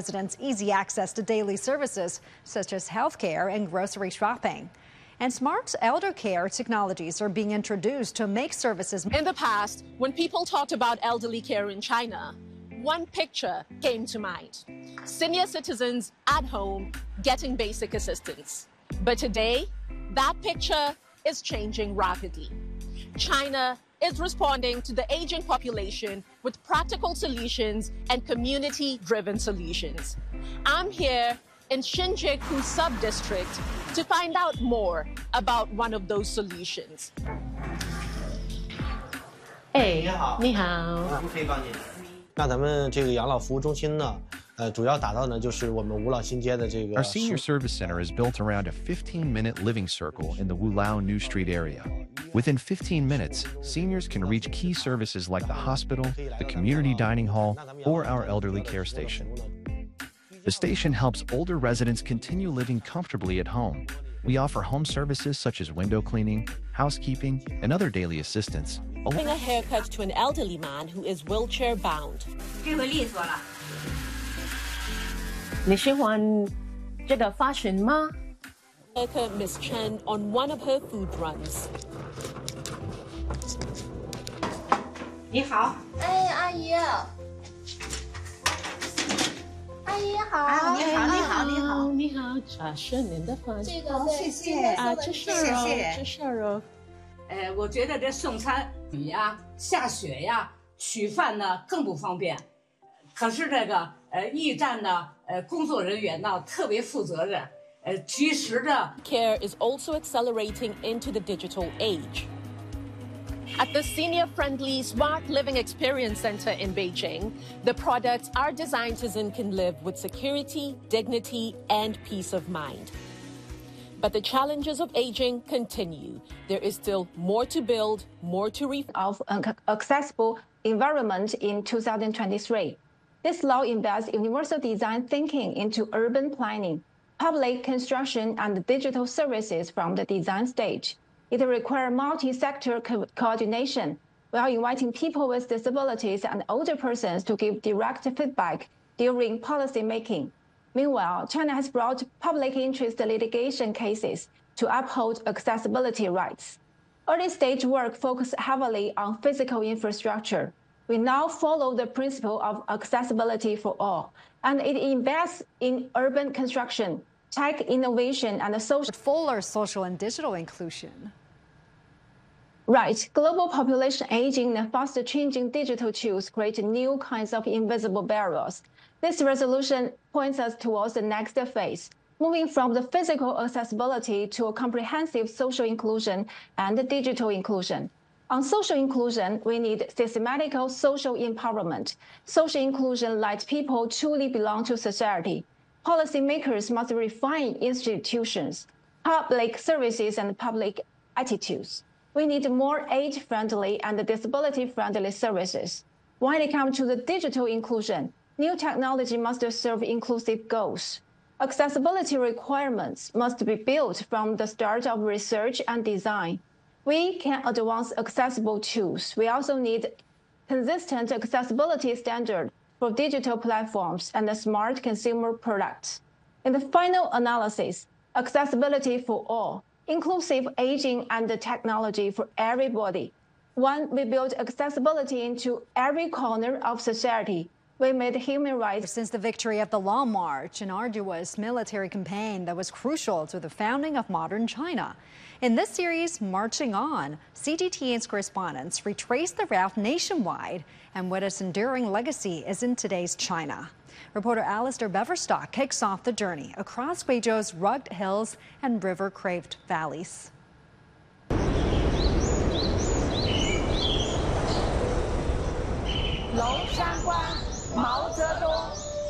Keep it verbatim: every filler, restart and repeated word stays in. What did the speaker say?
residents easy access to daily services such as healthcare and grocery shopping. And smart elder care technologies are being introduced to make services. In the past, when people talked about elderly care in China, one picture came to mind: senior citizens at home getting basic assistance. But today, that picture is changing rapidly. China is responding to the aging population with practical solutions and community-driven solutions. I'm here in Shinjuku Sub-District to find out more about one of those solutions. 哎，你好，你好， 可以帮您。那咱们这个养老服务中心呢，呃，主要打造呢就是我们五老新街的这个。 Our senior service center is built around a fifteen-minute living circle in the Wulao New Street area. Within fifteen minutes, seniors can reach key services like the hospital, the community dining hall, or our elderly care station. The station helps older residents continue living comfortably at home. We offer home services such as window cleaning, housekeeping, and other daily assistance. Giving a haircut to an elderly man who is wheelchair bound. 这回利索了。你喜欢这个发型吗？ Haircut Miss Chen on one of her food runs. 你好， 哎，阿姨。阿姨好， 你好，你好，你好， 你好，这是您的饭。 这个对， 谢谢啊，这是肉，这是肉。 呃，我觉得这送餐雨呀、下雪呀，取饭呢更不方便。可是这个呃驿站呢，呃工作人员呢特别负责任，呃及时的。 Care is also accelerating into the digital age. At the senior-friendly Smart Living Experience Center in Beijing, the products our design citizen can live with security, dignity, and peace of mind. But the challenges of aging continue. There is still more to build, more to refine. Of an accessible environment in two thousand twenty-three. This law embeds universal design thinking into urban planning, public construction, and digital services from the design stage. It requires multi-sector co coordination while inviting people with disabilities and older persons to give direct feedback during policy making. Meanwhile, China has brought public interest litigation cases to uphold accessibility rights. Early stage work focused heavily on physical infrastructure. We now follow the principle of accessibility for all, and it invests in urban construction, tech innovation, and social fuller social and digital inclusion. Right. Global population aging and fast-changing digital tools create new kinds of invisible barriers. This resolution points us towards the next phase, moving from the physical accessibility to a comprehensive social inclusion and digital inclusion. On social inclusion, we need systematical social empowerment. Social inclusion lets people truly belong to society. Policymakers must refine institutions, public services, and public attitudes. We need more age-friendly and disability-friendly services. When it comes to the digital inclusion, new technology must serve inclusive goals. Accessibility requirements must be built from the start of research and design. We can advance accessible tools. We also need consistent accessibility standards for digital platforms and smart consumer products. In the final analysis, accessibility for all, inclusive aging and technology for everybody. When we build accessibility into every corner of society, we made human rights. Since the victory of the Long March, an arduous military campaign that was crucial to the founding of modern China. In this series, Marching On, C G T N's correspondents retrace the route nationwide and what its enduring legacy is in today's China. Reporter Alistair Beverstock kicks off the journey across Guizhou's rugged hills and river-craved valleys.